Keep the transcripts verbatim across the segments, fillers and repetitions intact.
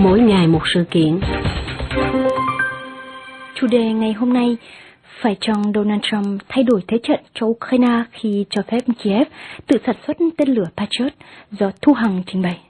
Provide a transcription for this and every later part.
mỗi ngày một sự kiện. Chủ đề ngày hôm nay: phải chăng Donald Trump thay đổi thế trận cho Ukraine khi cho phép Kiev tự sản xuất tên lửa Patriot, do Thu Hằng trình bày.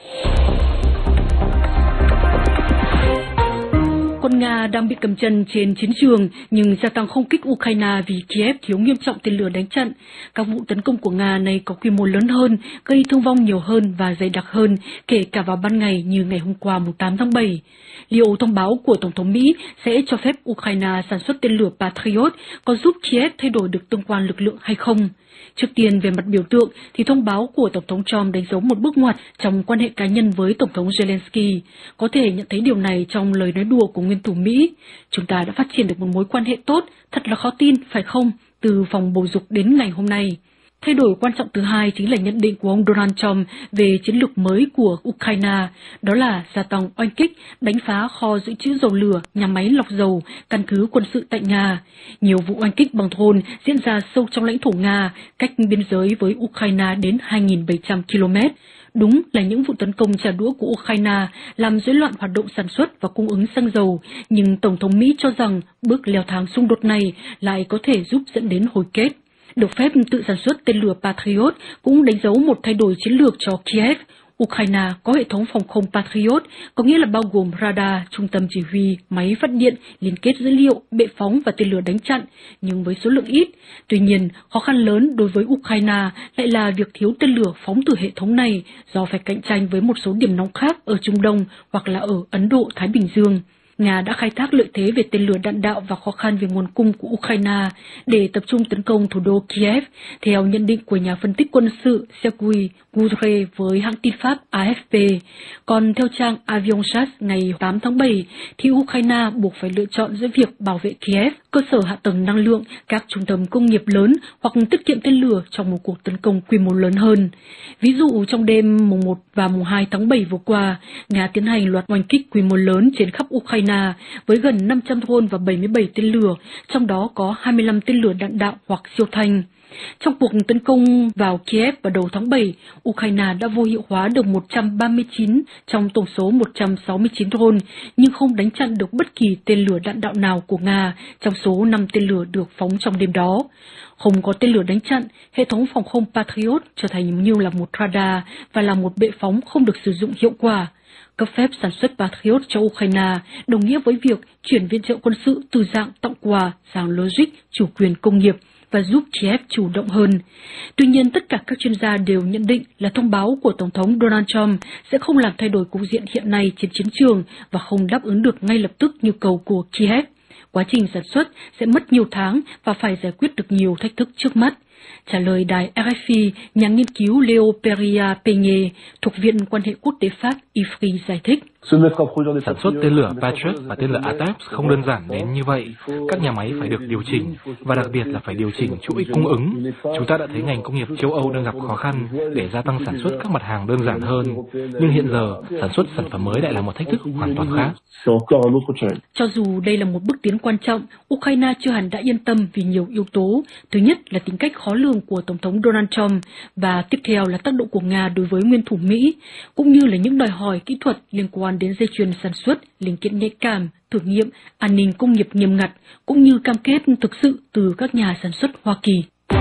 Quân Nga đang bị cầm chân trên chiến trường nhưng gia tăng không kích Ukraine vì Kiev thiếu nghiêm trọng tên lửa đánh chặn. Các vụ tấn công của Nga này có quy mô lớn hơn, gây thương vong nhiều hơn và dày đặc hơn, kể cả vào ban ngày như ngày hôm qua mùng tám tháng bảy. Liệu thông báo của Tổng thống Mỹ sẽ cho phép Ukraine sản xuất tên lửa Patriot có giúp Kiev thay đổi được tương quan lực lượng hay không? Trước tiên, về mặt biểu tượng, thì thông báo của Tổng thống Trump đánh dấu một bước ngoặt trong quan hệ cá nhân với Tổng thống Zelensky. Có thể nhận thấy điều này trong lời nói đùa của nguyên thủ Mỹ. Chúng ta đã phát triển được một mối quan hệ tốt, thật là khó tin, phải không? Từ phòng bầu dục đến ngày hôm nay. Thay đổi quan trọng thứ hai chính là nhận định của ông Donald Trump về chiến lược mới của Ukraine, đó là gia tăng oanh kích, đánh phá kho dự trữ dầu lửa, nhà máy lọc dầu, căn cứ quân sự tại Nga. Nhiều vụ oanh kích bằng drone diễn ra sâu trong lãnh thổ Nga, cách biên giới với Ukraine đến hai nghìn bảy trăm ki lô mét. Đúng là những vụ tấn công trả đũa của Ukraine làm rối loạn hoạt động sản xuất và cung ứng xăng dầu, nhưng Tổng thống Mỹ cho rằng bước leo thang xung đột này lại có thể giúp dẫn đến hồi kết. Được phép tự sản xuất tên lửa Patriot cũng đánh dấu một thay đổi chiến lược cho Kiev. Ukraine có hệ thống phòng không Patriot, có nghĩa là bao gồm radar, trung tâm chỉ huy, máy phát điện, liên kết dữ liệu, bệ phóng và tên lửa đánh chặn, nhưng với số lượng ít. Tuy nhiên, khó khăn lớn đối với Ukraine lại là việc thiếu tên lửa phóng từ hệ thống này do phải cạnh tranh với một số điểm nóng khác ở Trung Đông hoặc là ở Ấn Độ, Thái Bình Dương. Nga đã khai thác lợi thế về tên lửa đạn đạo và khó khăn về nguồn cung của Ukraine để tập trung tấn công thủ đô Kiev, theo nhận định của nhà phân tích quân sự Sergei Gudre với hãng tin Pháp A F P. Còn theo trang Aviasat ngày tám tháng bảy, thì Ukraine buộc phải lựa chọn giữa việc bảo vệ Kiev, cơ sở hạ tầng năng lượng, các trung tâm công nghiệp lớn hoặc tiết kiệm tên lửa trong một cuộc tấn công quy mô lớn hơn. Ví dụ, trong đêm mùng một và mùng hai tháng bảy vừa qua, Nga tiến hành loạt oanh kích quy mô lớn trên khắp Ukraine với gần năm trăm drone và bảy mươi bảy tên lửa, trong đó có hai mươi lăm tên lửa đạn đạo hoặc siêu thanh. Trong cuộc tấn công vào Kiev vào đầu tháng bảy, Ukraine đã vô hiệu hóa được một trăm ba mươi chín trong tổng số một trăm sáu mươi chín drone, nhưng không đánh chặn được bất kỳ tên lửa đạn đạo nào của Nga trong số năm tên lửa được phóng trong đêm đó. Không có tên lửa đánh chặn, hệ thống phòng không Patriot trở thành như là một radar và là một bệ phóng không được sử dụng hiệu quả. Cấp phép sản xuất Patriot cho Ukraine đồng nghĩa với việc chuyển viện trợ quân sự từ dạng tặng quà sang logic chủ quyền công nghiệp và giúp Kiev chủ động hơn. Tuy nhiên, tất cả các chuyên gia đều nhận định là thông báo của Tổng thống Donald Trump sẽ không làm thay đổi cục diện hiện nay trên chiến trường và không đáp ứng được ngay lập tức nhu cầu của Kiev. Quá trình sản xuất sẽ mất nhiều tháng và phải giải quyết được nhiều thách thức trước mắt. Trả lời đài R F I, nhà nghiên cứu Leo Peria Peñe thuộc Viện Quan hệ Quốc tế Pháp I F R I giải thích. Sản xuất tên lửa Patriot và tên lửa A T A C M không đơn giản đến như vậy. Các nhà máy phải được điều chỉnh, và đặc biệt là phải điều chỉnh chuỗi cung ứng. Chúng ta đã thấy ngành công nghiệp châu Âu đang gặp khó khăn để gia tăng sản xuất các mặt hàng đơn giản hơn. Nhưng hiện giờ, sản xuất sản phẩm mới lại là một thách thức hoàn toàn khác. Cho dù đây là một bước tiến quan trọng, Ukraine chưa hẳn đã yên tâm vì nhiều yếu tố. Thứ nhất là tính cách khó lường của Tổng thống Donald Trump, và tiếp theo là tác động của Nga đối với nguyên thủ Mỹ, cũng như là những đòi hỏi kỹ thuật liên quan đến dây chuyền sản xuất, linh kiện nhạy cảm, thử nghiệm, an ninh công nghiệp nghiêm ngặt, cũng như cam kết thực sự từ các nhà sản xuất Hoa Kỳ.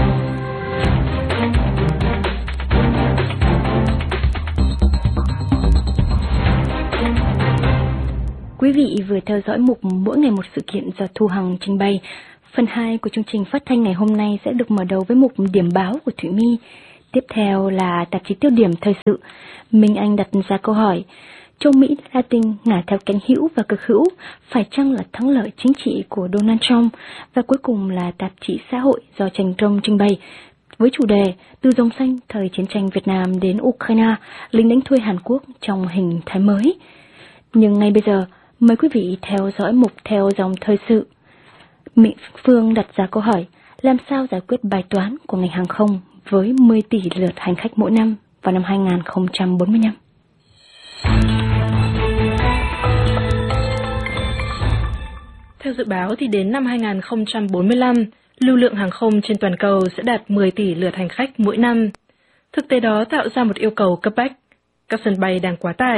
Quý vị vừa theo dõi mục Mỗi ngày một sự kiện do Thu Hằng trình bày. Phần hai của chương trình phát thanh ngày hôm nay sẽ được mở đầu với mục điểm báo của Thủy My. Tiếp theo là tạp chí tiêu điểm thời sự. Minh Anh đặt ra câu hỏi: châu Mỹ Latin ngả theo cánh hữu và cực hữu, phải chăng là thắng lợi chính trị của Donald Trump? Và cuối cùng là tạp chí xã hội do Trành Trông trình bày với chủ đề Từ dòng xanh thời chiến tranh Việt Nam đến Ukraine, lính đánh thuê Hàn Quốc trong hình thái mới. Nhưng ngay bây giờ, mời quý vị theo dõi mục theo dòng thời sự. Mỹ Phương đặt ra câu hỏi: làm sao giải quyết bài toán của ngành hàng không với mười tỷ lượt hành khách mỗi năm vào năm hai nghìn không trăm bốn mươi lăm? Theo dự báo thì đến năm hai nghìn không trăm bốn mươi lăm, lưu lượng hàng không trên toàn cầu sẽ đạt mười tỷ lượt hành khách mỗi năm. Thực tế đó tạo ra một yêu cầu cấp bách. Các sân bay đang quá tải,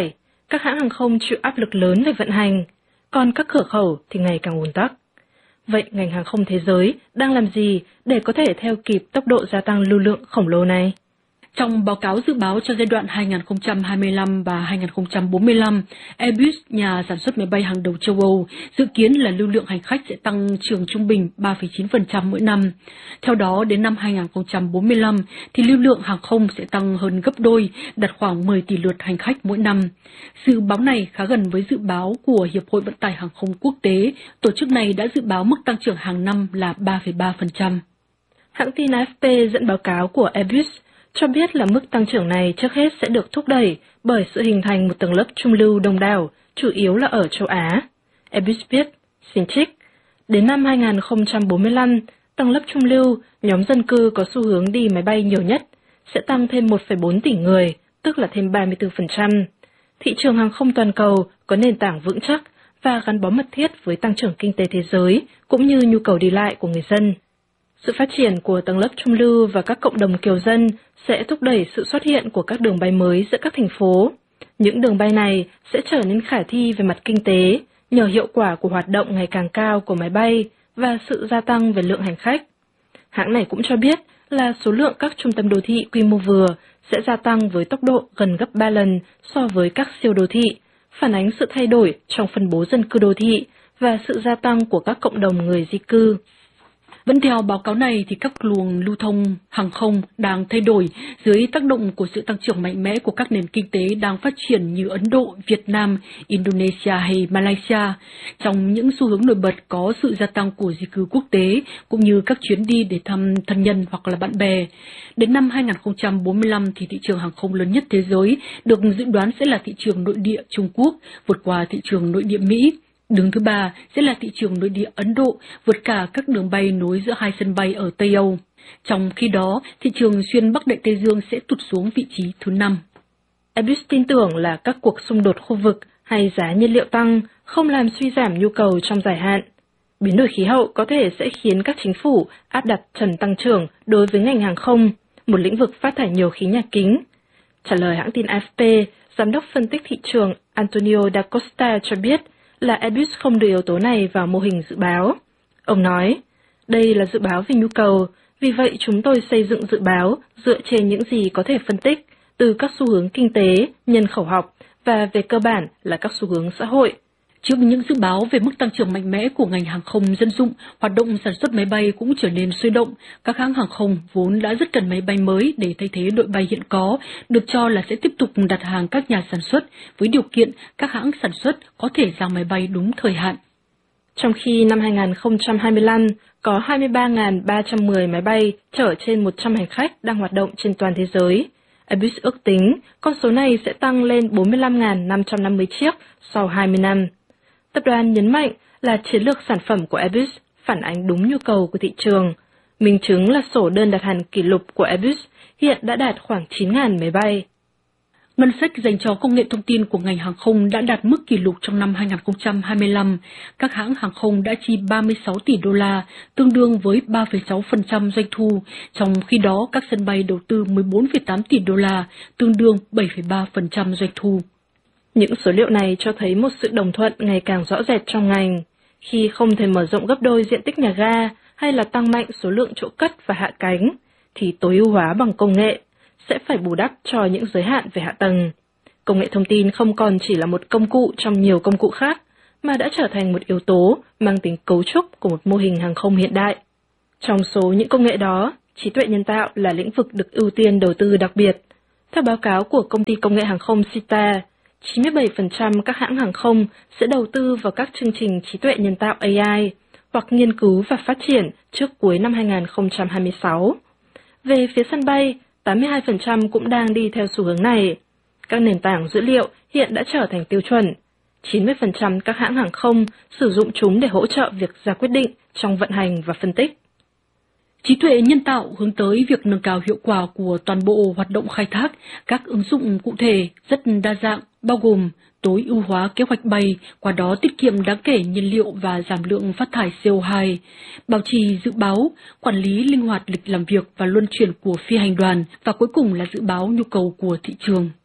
các hãng hàng không chịu áp lực lớn về vận hành, còn các cửa khẩu thì ngày càng ùn tắc. Vậy ngành hàng không thế giới đang làm gì để có thể theo kịp tốc độ gia tăng lưu lượng khổng lồ này? Trong báo cáo dự báo cho giai đoạn hai nghìn không trăm hai mươi lăm và hai nghìn không trăm bốn mươi lăm, Airbus, nhà sản xuất máy bay hàng đầu châu Âu, dự kiến là lưu lượng hành khách sẽ tăng trưởng trung bình ba phẩy chín phần trăm mỗi năm. Theo đó, đến năm hai nghìn không trăm bốn mươi lăm, thì lưu lượng hàng không sẽ tăng hơn gấp đôi, đạt khoảng mười tỷ lượt hành khách mỗi năm. Dự báo này khá gần với dự báo của Hiệp hội Vận tải Hàng không Quốc tế. Tổ chức này đã dự báo mức tăng trưởng hàng năm là ba phẩy ba phần trăm. Hãng tin A F P dẫn báo cáo của Airbus cho biết là mức tăng trưởng này trước hết sẽ được thúc đẩy bởi sự hình thành một tầng lớp trung lưu đông đảo, chủ yếu là ở châu Á. Airbus biết, xin trích, đến năm hai nghìn không trăm bốn mươi lăm, tầng lớp trung lưu, nhóm dân cư có xu hướng đi máy bay nhiều nhất, sẽ tăng thêm một phẩy bốn tỷ người, tức là thêm ba mươi tư phần trăm. Thị trường hàng không toàn cầu có nền tảng vững chắc và gắn bó mật thiết với tăng trưởng kinh tế thế giới cũng như nhu cầu đi lại của người dân. Sự phát triển của tầng lớp trung lưu và các cộng đồng kiều dân sẽ thúc đẩy sự xuất hiện của các đường bay mới giữa các thành phố. Những đường bay này sẽ trở nên khả thi về mặt kinh tế nhờ hiệu quả của hoạt động ngày càng cao của máy bay và sự gia tăng về lượng hành khách. Hãng này cũng cho biết là số lượng các trung tâm đô thị quy mô vừa sẽ gia tăng với tốc độ gần gấp ba lần so với các siêu đô thị, phản ánh sự thay đổi trong phân bố dân cư đô thị và sự gia tăng của các cộng đồng người di cư. Vẫn theo báo cáo này thì các luồng lưu thông hàng không đang thay đổi dưới tác động của sự tăng trưởng mạnh mẽ của các nền kinh tế đang phát triển như Ấn Độ, Việt Nam, Indonesia hay Malaysia. Trong những xu hướng nổi bật có sự gia tăng của di cư quốc tế cũng như các chuyến đi để thăm thân nhân hoặc là bạn bè. Đến năm hai nghìn không trăm bốn mươi lăm thì thị trường hàng không lớn nhất thế giới được dự đoán sẽ là thị trường nội địa Trung Quốc, vượt qua thị trường nội địa Mỹ. Đứng thứ ba sẽ là thị trường nội địa Ấn Độ, vượt cả các đường bay nối giữa hai sân bay ở Tây Âu. Trong khi đó, thị trường xuyên Bắc Đại Tây Dương sẽ tụt xuống vị trí thứ năm. Airbus tin tưởng là các cuộc xung đột khu vực hay giá nhiên liệu tăng không làm suy giảm nhu cầu trong dài hạn. Biến đổi khí hậu có thể sẽ khiến các chính phủ áp đặt trần tăng trưởng đối với ngành hàng không, một lĩnh vực phát thải nhiều khí nhà kính. Trả lời hãng tin A F P, giám đốc phân tích thị trường Antonio da Costa cho biết là Airbus không đưa yếu tố này vào mô hình dự báo. Ông nói, đây là dự báo về nhu cầu, vì vậy chúng tôi xây dựng dự báo dựa trên những gì có thể phân tích từ các xu hướng kinh tế, nhân khẩu học và về cơ bản là các xu hướng xã hội. Trước những dự báo về mức tăng trưởng mạnh mẽ của ngành hàng không dân dụng, hoạt động sản xuất máy bay cũng trở nên sôi động. Các hãng hàng không vốn đã rất cần máy bay mới để thay thế đội bay hiện có, được cho là sẽ tiếp tục đặt hàng các nhà sản xuất, với điều kiện các hãng sản xuất có thể giao máy bay đúng thời hạn. Trong khi năm hai nghìn không trăm hai mươi lăm có hai mươi ba nghìn ba trăm mười máy bay chở trên một trăm hành khách đang hoạt động trên toàn thế giới, Airbus ước tính con số này sẽ tăng lên bốn mươi lăm nghìn năm trăm năm mươi chiếc sau hai mươi năm. Tập đoàn nhấn mạnh là chiến lược sản phẩm của Airbus phản ánh đúng nhu cầu của thị trường. Minh chứng là sổ đơn đặt hàng kỷ lục của Airbus hiện đã đạt khoảng chín nghìn máy bay. Ngân sách dành cho công nghệ thông tin của ngành hàng không đã đạt mức kỷ lục trong năm hai nghìn không trăm hai mươi lăm. Các hãng hàng không đã chi ba mươi sáu tỷ đô la, tương đương với ba phẩy sáu phần trăm doanh thu. Trong khi đó, các sân bay đầu tư mười bốn phẩy tám tỷ đô la, tương đương bảy phẩy ba phần trăm doanh thu. Những số liệu này cho thấy một sự đồng thuận ngày càng rõ rệt trong ngành. Khi không thể mở rộng gấp đôi diện tích nhà ga hay là tăng mạnh số lượng chỗ cất và hạ cánh, thì tối ưu hóa bằng công nghệ sẽ phải bù đắp cho những giới hạn về hạ tầng. Công nghệ thông tin không còn chỉ là một công cụ trong nhiều công cụ khác, mà đã trở thành một yếu tố mang tính cấu trúc của một mô hình hàng không hiện đại. Trong số những công nghệ đó, trí tuệ nhân tạo là lĩnh vực được ưu tiên đầu tư đặc biệt. Theo báo cáo của công ty công nghệ hàng không Sita, chín mươi bảy phần trăm các hãng hàng không sẽ đầu tư vào các chương trình trí tuệ nhân tạo A I hoặc nghiên cứu và phát triển trước cuối năm hai nghìn không trăm hai mươi sáu. Về phía sân bay, tám mươi hai phần trăm cũng đang đi theo xu hướng này. Các nền tảng dữ liệu hiện đã trở thành tiêu chuẩn. chín mươi phần trăm các hãng hàng không sử dụng chúng để hỗ trợ việc ra quyết định trong vận hành và phân tích. Trí tuệ nhân tạo hướng tới việc nâng cao hiệu quả của toàn bộ hoạt động khai thác. Các ứng dụng cụ thể rất đa dạng, bao gồm tối ưu hóa kế hoạch bay, qua đó tiết kiệm đáng kể nhiên liệu và giảm lượng phát thải C O hai, bảo trì dự báo, quản lý linh hoạt lịch làm việc và luân chuyển của phi hành đoàn, và cuối cùng là dự báo nhu cầu của thị trường.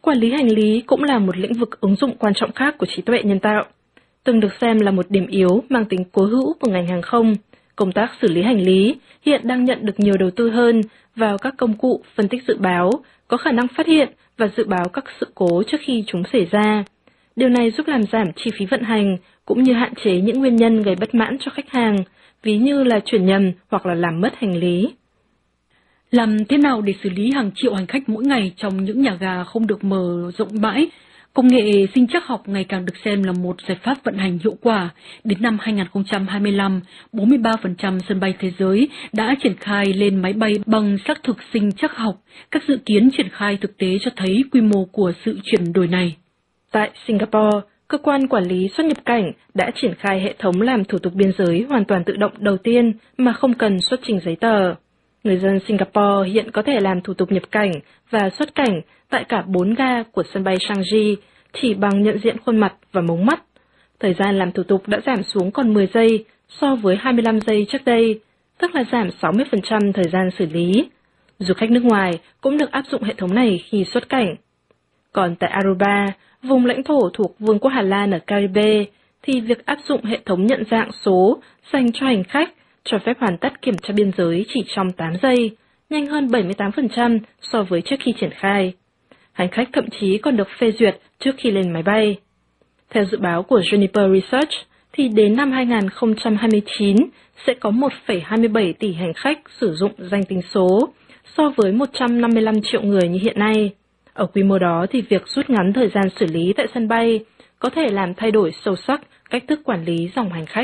Quản lý hành lý cũng là một lĩnh vực ứng dụng quan trọng khác của trí tuệ nhân tạo. Từng được xem là một điểm yếu mang tính cố hữu của ngành hàng không, công tác xử lý hành lý hiện đang nhận được nhiều đầu tư hơn vào các công cụ phân tích dự báo, có khả năng phát hiện và dự báo các sự cố trước khi chúng xảy ra. Điều này giúp làm giảm chi phí vận hành, cũng như hạn chế những nguyên nhân gây bất mãn cho khách hàng, ví như là chuyển nhầm hoặc là làm mất hành lý. Làm thế nào để xử lý hàng triệu hành khách mỗi ngày trong những nhà ga không được mở rộng bãi? Công nghệ sinh trắc học ngày càng được xem là một giải pháp vận hành hiệu quả. Đến năm hai nghìn không trăm hai mươi lăm, bốn mươi ba phần trăm sân bay thế giới đã triển khai lên máy bay bằng xác thực sinh trắc học. Các dự kiến triển khai thực tế cho thấy quy mô của sự chuyển đổi này. Tại Singapore, cơ quan quản lý xuất nhập cảnh đã triển khai hệ thống làm thủ tục biên giới hoàn toàn tự động đầu tiên mà không cần xuất trình giấy tờ. Người dân Singapore hiện có thể làm thủ tục nhập cảnh và xuất cảnh tại cả bốn ga của sân bay Changi chỉ bằng nhận diện khuôn mặt và mống mắt. Thời gian làm thủ tục đã giảm xuống còn mười giây so với hai mươi lăm giây trước đây, tức là giảm sáu mươi phần trăm thời gian xử lý. Du khách nước ngoài cũng được áp dụng hệ thống này khi xuất cảnh. Còn tại Aruba, vùng lãnh thổ thuộc Vương quốc Hà Lan ở Caribe, thì việc áp dụng hệ thống nhận dạng số dành cho hành khách cho phép hoàn tất kiểm tra biên giới chỉ trong tám giây, nhanh hơn bảy mươi tám phần trăm so với trước khi triển khai. Hành khách thậm chí còn được phê duyệt trước khi lên máy bay. Theo dự báo của Juniper Research, thì đến năm hai nghìn không trăm hai mươi chín sẽ có một phẩy hai mươi bảy tỷ hành khách sử dụng danh tính số, so với một trăm năm mươi lăm triệu người như hiện nay. Ở quy mô đó thì việc rút ngắn thời gian xử lý tại sân bay có thể làm thay đổi sâu sắc cách thức quản lý dòng hành khách.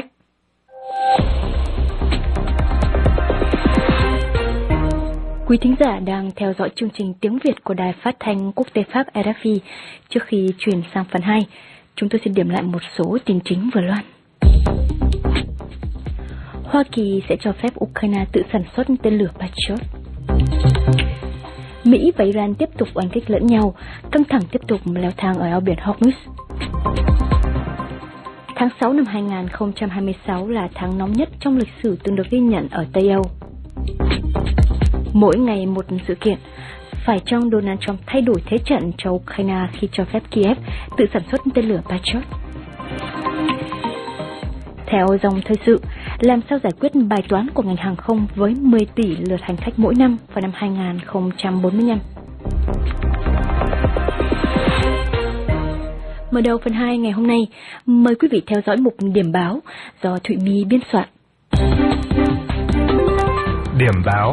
Quý thính giả đang theo dõi chương trình tiếng Việt của Đài Phát thanh Quốc tế Pháp R F I. Trước khi chuyển sang phần hai, chúng tôi xin điểm lại một số tin chính vừa loan. Hoa Kỳ sẽ cho phép Ukraine tự sản xuất tên lửa Patriot. Mỹ và Iran tiếp tục oanh kích lẫn nhau, căng thẳng tiếp tục leo thang ở eo biển Hormuz. Tháng sáu năm hai nghìn không trăm hai mươi sáu là tháng nóng nhất trong lịch sử từng được ghi nhận ở Tây Âu. Mỗi ngày một sự kiện, phải chăng Donald Trump thay đổi thế trận cho Ukraine khi cho phép Kiev tự sản xuất tên lửa Patriot? Theo dòng thời sự, làm sao giải quyết bài toán của ngành hàng không với mười tỷ lượt hành khách mỗi năm vào năm hai nghìn không trăm bốn mươi lăm? Mở đầu phần hai ngày hôm nay, mời quý vị theo dõi mục điểm báo do Thụy My biên soạn. Điểm báo.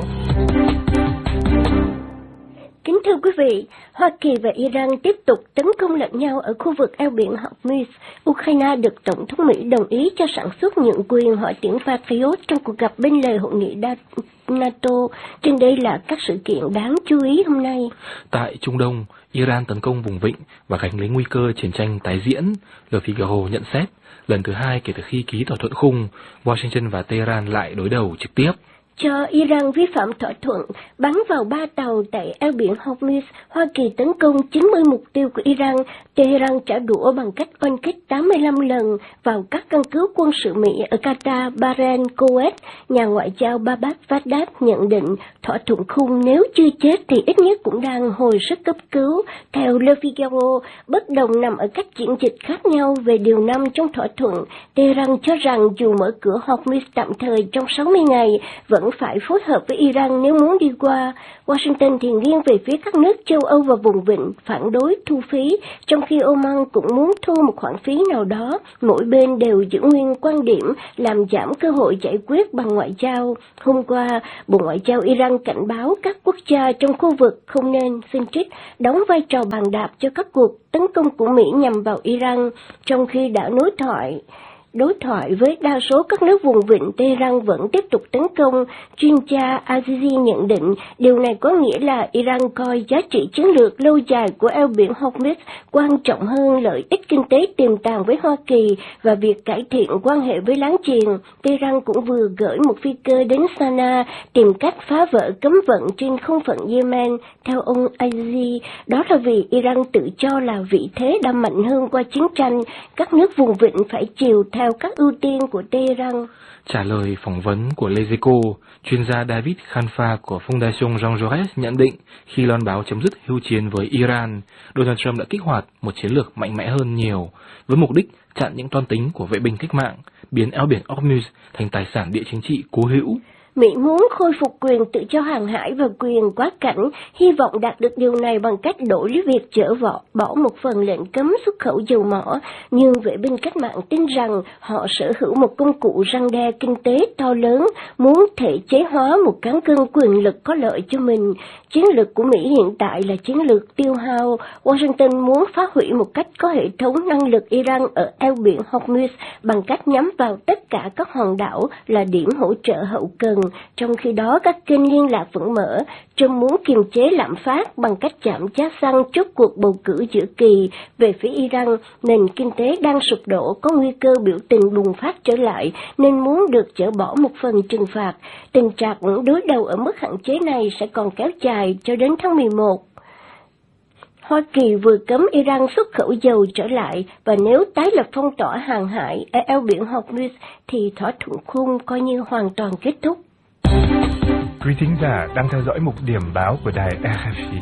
Kính thưa quý vị, Hoa Kỳ và Iran tiếp tục tấn công lẫn nhau ở khu vực eo biển Hormuz. Ukraine được Tổng thống Mỹ đồng ý cho sản xuất nhượng quyền hỏa tiễn Patriot trong cuộc gặp bên lề hội nghị NATO. Trên đây là các sự kiện đáng chú ý hôm nay. Tại Trung Đông, Iran tấn công vùng vịnh và gánh lấy nguy cơ chiến tranh tái diễn. Le Figaro nhận xét, lần thứ hai kể từ khi ký thỏa thuận khung, Washington và Tehran lại đối đầu trực tiếp. Cho Iran vi phạm thỏa thuận, bắn vào ba tàu tại eo biển Hormuz, Hoa Kỳ tấn công chín mươi mục tiêu của Iran, Tehran trả đũa bằng cách oanh kích tám mươi lăm lần vào các căn cứ quân sự Mỹ ở Qatar, Bahrain, Kuwait. Nhà ngoại giao Babat Fadad nhận định thỏa thuận khung nếu chưa chết thì ít nhất cũng đang hồi sức cấp cứu. Theo Le Figaro, bất đồng nằm ở cách diễn dịch khác nhau về điều năm trong thỏa thuận. Tehran cho rằng dù mở cửa Hormuz tạm thời trong sáu mươi ngày, vẫn phải phối hợp với Iran nếu muốn đi qua. Washington thì nghiêng về phía các nước châu Âu và vùng vịnh phản đối thu phí, trong khi Oman cũng muốn thu một khoản phí nào đó. Mỗi bên đều giữ nguyên quan điểm làm giảm cơ hội giải quyết bằng ngoại giao. Hôm qua, Bộ Ngoại giao Iran cảnh báo các quốc gia trong khu vực không nên, xin trích, đóng vai trò bàn đạp cho các cuộc tấn công của Mỹ nhằm vào Iran, trong khi đã đối thoại Đối thoại với đa số các nước vùng vịnh, Tehran vẫn tiếp tục tấn công. Chuyên gia Azizi nhận định điều này có nghĩa là Iran coi giá trị chiến lược lâu dài của eo biển Hormuz quan trọng hơn lợi ích kinh tế tiềm tàng với Hoa Kỳ và việc cải thiện quan hệ với láng giềng. Tehran cũng vừa gửi một phi cơ đến Sanaa tìm cách phá vỡ cấm vận trên không phận Yemen. Theo ông Azizi, đó là vì Iran tự cho là vị thế đã mạnh hơn qua chiến tranh. Các nước vùng vịnh phải chiều theo theo các ưu tiên của Tehran. Trả lời phỏng vấn của Lezeco, chuyên gia David Khanfa của Fondation Jean Jaurès nhận định khi loan báo chấm dứt hưu chiến với Iran, Donald Trump đã kích hoạt một chiến lược mạnh mẽ hơn nhiều, với mục đích chặn những toan tính của vệ binh cách mạng, biến eo biển Hormuz thành tài sản địa chính trị cố hữu. Mỹ muốn khôi phục quyền tự do hàng hải và quyền quá cảnh, hy vọng đạt được điều này bằng cách đổi lấy việc chỡ bỏ, bỏ một phần lệnh cấm xuất khẩu dầu mỏ, nhưng vệ binh cách mạng tin rằng họ sở hữu một công cụ răn đe kinh tế to lớn, muốn thể chế hóa một cán cân quyền lực có lợi cho mình. Chiến lược của Mỹ hiện tại là chiến lược tiêu hao. Washington muốn phá hủy một cách có hệ thống năng lực Iran ở eo biển Hormuz bằng cách nhắm vào tất cả các hòn đảo là điểm hỗ trợ hậu cần. Trong khi đó, các kênh liên lạc vẫn mở. Trump muốn kiềm chế lạm phát bằng cách giảm giá xăng trước cuộc bầu cử giữa kỳ. Về phía Iran, nền kinh tế đang sụp đổ, có nguy cơ biểu tình bùng phát trở lại, nên muốn được dỡ bỏ một phần trừng phạt. Tình trạng đối đầu ở mức hạn chế này sẽ còn kéo dài cho đến tháng mười một. Hoa Kỳ vừa cấm Iran xuất khẩu dầu trở lại, và nếu tái lập phong tỏa hàng hải ở eo biển Hormuz thì thỏa thuận khung coi như hoàn toàn kết thúc. Quý thính giả đang theo dõi mục điểm báo của đài rờ ép i.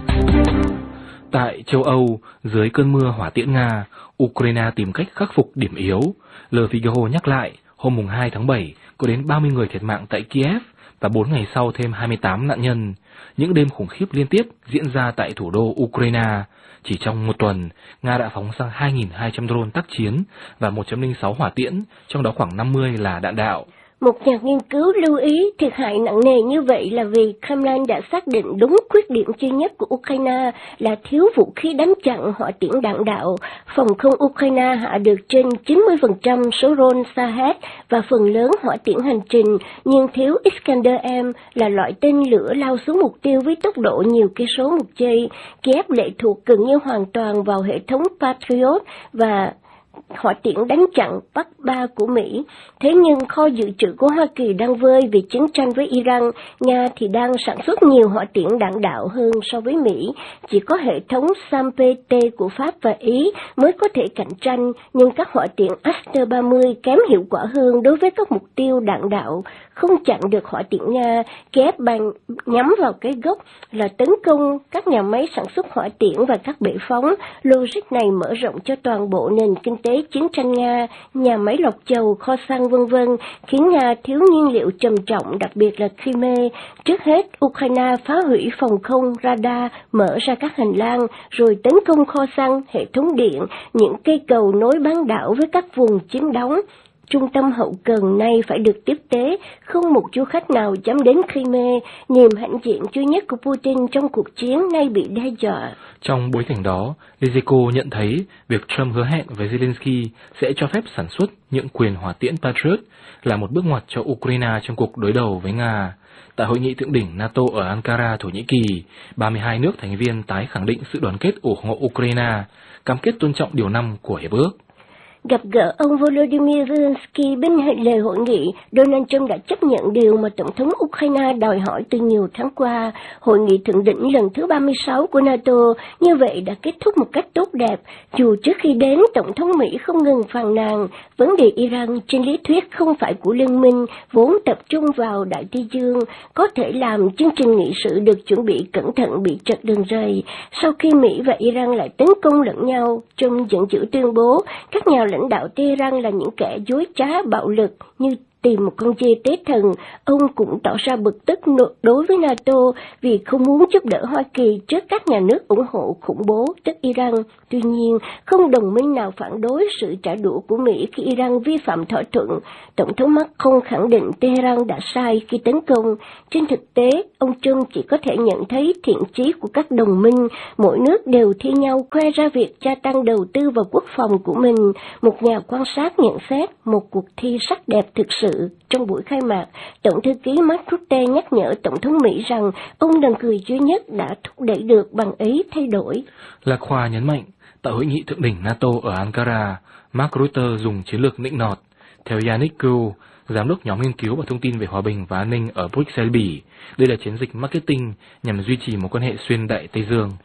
Tại châu Âu, dưới cơn mưa hỏa tiễn Nga, Ukraine tìm cách khắc phục điểm yếu. Le Figaro nhắc lại, hôm mùng hai tháng bảy có đến ba mươi người thiệt mạng tại Kiev và bốn ngày sau thêm hai mươi tám nạn nhân. Những đêm khủng khiếp liên tiếp diễn ra tại thủ đô Ukraine. Chỉ trong một tuần, Nga đã phóng sang hai nghìn hai trăm drone tác chiến và một trăm lẻ sáu hỏa tiễn, trong đó khoảng năm mươi là đạn đạo. Một nhà nghiên cứu lưu ý thiệt hại nặng nề như vậy là vì Kremlin đã xác định đúng khuyết điểm duy nhất của Ukraine là thiếu vũ khí đánh chặn hỏa tiễn đạn đạo. Phòng không Ukraine hạ được trên chín mươi phần trăm số drone Shahed và phần lớn hỏa tiễn hành trình, nhưng thiếu Iskander-M là loại tên lửa lao xuống mục tiêu với tốc độ nhiều cây số một giây. Kiev lệ thuộc gần như hoàn toàn vào hệ thống Patriot và hỏa tiễn đánh chặn Bắc ba của Mỹ. Thế nhưng kho dự trữ của Hoa Kỳ đang vơi vì chiến tranh với Iran. Nga thì đang sản xuất nhiều hỏa tiễn đạn đạo hơn so với Mỹ. Chỉ có hệ thống SAM P T của Pháp và Ý mới có thể cạnh tranh, nhưng các hỏa tiễn Aster ba mươi kém hiệu quả hơn đối với các mục tiêu đạn đạo. Không chặn được hỏa tiễn Nga, Kiev bằng nhắm vào cái gốc là tấn công các nhà máy sản xuất hỏa tiễn và các bệ phóng. Logic này mở rộng cho toàn bộ nền kinh tế chiến tranh Nga, nhà máy lọc dầu, kho xăng vân vân, khiến Nga thiếu nhiên liệu trầm trọng, đặc biệt là Crimea. Trước hết, Ukraine phá hủy phòng không, radar, mở ra các hành lang, rồi tấn công kho xăng, hệ thống điện, những cây cầu nối bán đảo với các vùng chiếm đóng. Trung tâm hậu cần nay phải được tiếp tế, không một du khách nào dám đến Crimea, niềm hãnh diện duy nhất của Putin trong cuộc chiến nay bị đe dọa. Trong bối cảnh đó, Lezeco nhận thấy việc Trump hứa hẹn với Zelensky sẽ cho phép sản xuất những quyền hỏa tiễn Patriot là một bước ngoặt cho Ukraine trong cuộc đối đầu với Nga. Tại hội nghị thượng đỉnh NATO ở Ankara, Thổ Nhĩ Kỳ, ba mươi hai nước thành viên tái khẳng định sự đoàn kết ủng hộ Ukraine, cam kết tôn trọng điều năm của hiệp ước. Gặp gỡ ông Volodymyr Zelensky bên hệ lề hội nghị, Donald Trump đã chấp nhận điều mà Tổng thống Ukraine đòi hỏi từ nhiều tháng qua. Hội nghị thượng đỉnh lần thứ ba mươi sáu của NATO như vậy đã kết thúc một cách tốt đẹp. Dù trước khi đến, Tổng thống Mỹ không ngừng phàn nàn, vấn đề Iran trên lý thuyết không phải của liên minh, vốn tập trung vào Đại Tây Dương, có thể làm chương trình nghị sự được chuẩn bị cẩn thận bị trật đường ray. Sau khi Mỹ và Iran lại tấn công lẫn nhau, Trump giận dữ tuyên bố các nhà lãnh đạo Tehran là những kẻ dối trá bạo lực như tìm một con dê tế thần. Ông cũng tỏ ra bực tức đối với NATO vì không muốn giúp đỡ Hoa Kỳ trước các nhà nước ủng hộ khủng bố, tức Iran. Tuy nhiên, không đồng minh nào phản đối sự trả đũa của Mỹ khi Iran vi phạm thỏa thuận. Tổng thống Macron khẳng định Tehran đã sai khi tấn công. Trên thực tế, ông Trump chỉ có thể nhận thấy thiện chí của các đồng minh. Mỗi nước đều thi nhau khoe ra việc gia tăng đầu tư vào quốc phòng của mình. Một nhà quan sát nhận xét một cuộc thi sắc đẹp thực sự. Trong buổi khai mạc, Tổng thư ký Mark Rutte nhắc nhở Tổng thống Mỹ rằng ông là người duy nhất đã thúc đẩy được bằng ấy thay đổi. Lạc Khoa nhấn mạnh, tại hội nghị thượng đỉnh NATO ở Ankara, Mark Rutte dùng chiến lược nịnh nọt. Theo Yannick Kuhl, giám đốc nhóm nghiên cứu và thông tin về hòa bình và an ninh ở Bruxelles, Bỉ, đây là chiến dịch marketing nhằm duy trì một quan hệ xuyên Đại Tây Dương.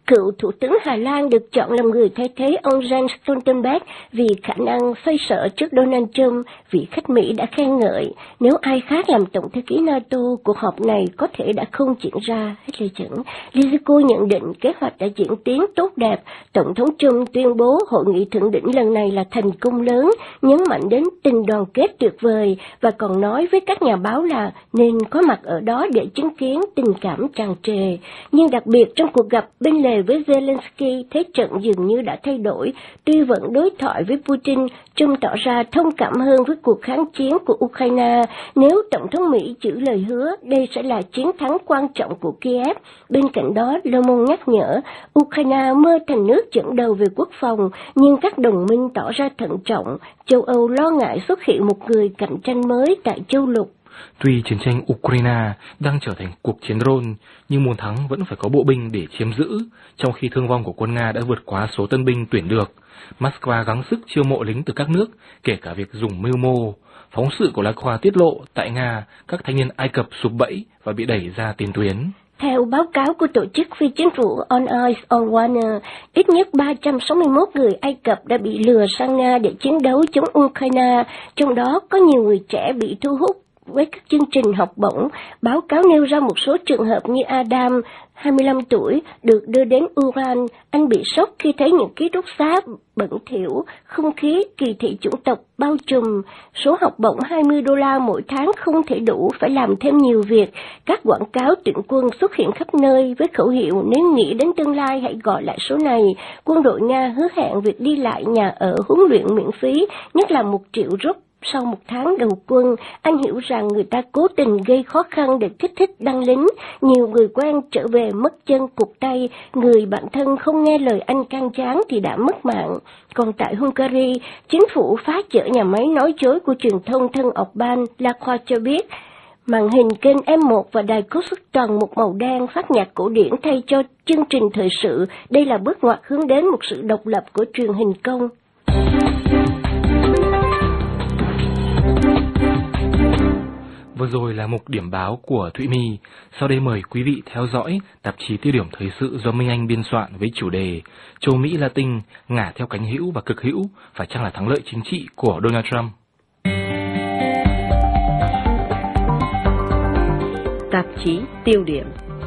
Cựu Thủ tướng Hà Lan được chọn làm người thay thế ông Jens Stoltenberg vì khả năng xoay sở trước Donald Trump. Vị khách Mỹ đã khen ngợi, nếu ai khác làm tổng thư ký NATO, cuộc họp này có thể đã không diễn ra. Hết lời dẫn. Liziko nhận định kế hoạch đã diễn tiến tốt đẹp. Tổng thống Trump tuyên bố hội nghị thượng đỉnh lần này là thành công lớn, nhấn mạnh đến tình đoàn kết tuyệt vời và còn nói với các nhà báo là nên có mặt ở đó để chứng kiến tình cảm tràn trề. Nhưng đặc biệt trong cuộc gặp bên lề với Zelensky, thế trận dường như đã thay đổi. Tuy vẫn đối thoại với Putin, Trump tỏ ra thông cảm hơn với cuộc kháng chiến của Ukraine. Nếu Tổng thống Mỹ giữ lời hứa, đây sẽ là chiến thắng quan trọng của Kiev. Bên cạnh đó, Le Monde nhắc nhở, Ukraine mơ thành nước dẫn đầu về quốc phòng, nhưng các đồng minh tỏ ra thận trọng. Châu Âu lo ngại xuất hiện một người cạnh tranh mới tại châu lục. Tuy chiến tranh Ukraine đang trở thành cuộc chiến rôn, nhưng muốn thắng vẫn phải có bộ binh để chiếm giữ, trong khi thương vong của quân Nga đã vượt quá số tân binh tuyển được. Moscow gắng sức chiêu mộ lính từ các nước, kể cả việc dùng mưu mô. Phóng sự của La Croix tiết lộ, tại Nga, các thanh niên Ai Cập sụp bẫy và bị đẩy ra tiền tuyến. Theo báo cáo của tổ chức phi chính phủ On Eyes on Water, ít nhất ba trăm sáu mươi mốt người Ai Cập đã bị lừa sang Nga để chiến đấu chống Ukraine, trong đó có nhiều người trẻ bị thu hút với các chương trình học bổng. Báo cáo nêu ra một số trường hợp như Adam, hai mươi lăm tuổi, được đưa đến Iran. Anh bị sốc khi thấy những ký túc xá bẩn thỉu, không khí kỳ thị chủng tộc bao trùm. Số học bổng hai mươi đô la mỗi tháng không thể đủ, phải làm thêm nhiều việc. Các quảng cáo tuyển quân xuất hiện khắp nơi với khẩu hiệu nếu nghĩ đến tương lai hãy gọi lại số này. Quân đội Nga hứa hẹn việc đi lại, nhà ở, huấn luyện miễn phí, nhất là một triệu rúp. Sau một tháng đầu quân, anh hiểu rằng người ta cố tình gây khó khăn để kích thích đăng lính. Nhiều người quen trở về mất chân cụt tay, người bạn thân không nghe lời anh can gián thì đã mất mạng. Còn tại Hungary, chính phủ phá chở nhà máy nói dối của truyền thông thân Orbán. La Croix cho biết, màn hình kênh em một và đài có xuất toàn một màu đen phát nhạc cổ điển thay cho chương trình thời sự. Đây là bước ngoặt hướng đến một sự độc lập của truyền hình công. Vừa rồi là mục điểm báo của Thụy My. Sau đây mời quý vị theo dõi tạp chí tiêu điểm thời sự do Minh Anh biên soạn với chủ đề Châu Mỹ Latin ngả theo cánh hữu và cực hữu, phải chăng là thắng lợi chính trị của Donald Trump. Tạp chí tiêu điểm.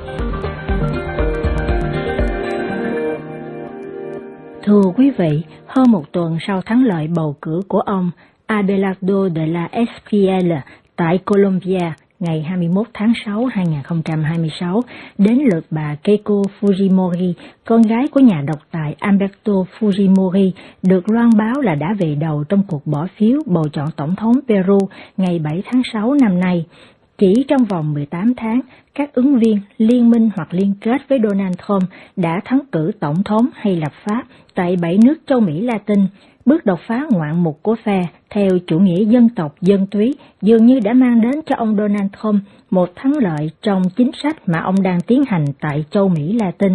Thưa quý vị, hơn một tuần sau thắng lợi bầu cử của ông Abelardo de la Espriella tại Colombia ngày hai mươi mốt tháng sáu năm hai nghìn không trăm hai mươi sáu, đến lượt bà Keiko Fujimori, con gái của nhà độc tài Alberto Fujimori, được loan báo là đã về đầu trong cuộc bỏ phiếu bầu chọn tổng thống Peru ngày bảy tháng sáu năm nay. Chỉ trong vòng mười tám tháng, các ứng viên liên minh hoặc liên kết với Donald Trump đã thắng cử tổng thống hay lập pháp tại bảy nước châu Mỹ Latin. Bước đột phá ngoạn mục của phe theo chủ nghĩa dân tộc dân túy dường như đã mang đến cho ông Donald Trump một thắng lợi trong chính sách mà ông đang tiến hành tại châu Mỹ Latin.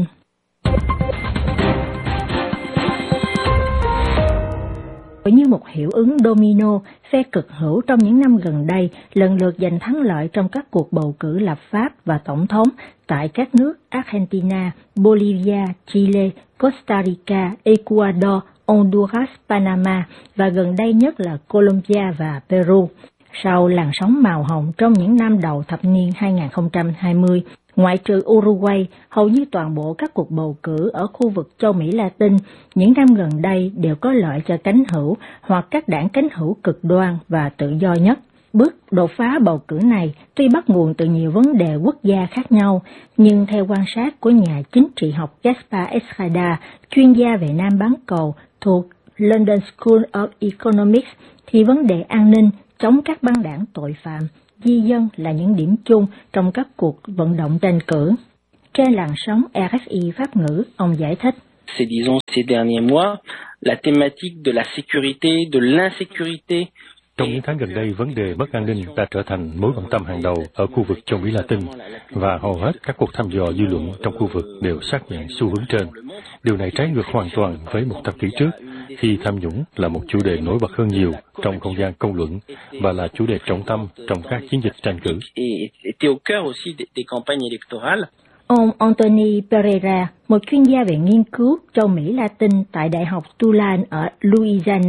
Như một hiệu ứng domino, phe cực hữu trong những năm gần đây lần lượt giành thắng lợi trong các cuộc bầu cử lập pháp và tổng thống tại các nước Argentina, Bolivia, Chile, Costa Rica, Ecuador, Honduras, Panama và gần đây nhất là Colombia và Peru. Sau làn sóng màu hồng trong những năm đầu thập niên hai nghìn không trăm hai mươi, ngoại trừ Uruguay, hầu như toàn bộ các cuộc bầu cử ở khu vực châu Mỹ Latin những năm gần đây đều có lợi cho cánh hữu hoặc các đảng cánh hữu cực đoan và tự do nhất. Bước đột phá bầu cử này tuy bắt nguồn từ nhiều vấn đề quốc gia khác nhau, nhưng theo quan sát của nhà chính trị học Gaspar Estrada, chuyên gia về Nam bán cầu thuộc London School of Economics, thì vấn đề an ninh, chống các băng đảng tội phạm, di dân là những điểm chung trong các cuộc vận động tranh cử. Trên làn sóng rờ ép i Pháp ngữ, ông giải thích. C'est disons ces derniers mois, la thématique de la sécurité, de l'insécurité. Trong những tháng gần đây, vấn đề mất an ninh đã trở thành mối quan tâm hàng đầu ở khu vực châu Mỹ Latin, và hầu hết các cuộc thăm dò dư luận trong khu vực đều xác nhận xu hướng trên. Điều này trái ngược hoàn toàn với một thập kỷ trước, khi tham nhũng là một chủ đề nổi bật hơn nhiều trong không gian công luận và là chủ đề trọng tâm trong các chiến dịch tranh cử. Ông Anthony Pereira, một chuyên gia về nghiên cứu châu Mỹ Latin tại Đại học Tulane ở Louisiana,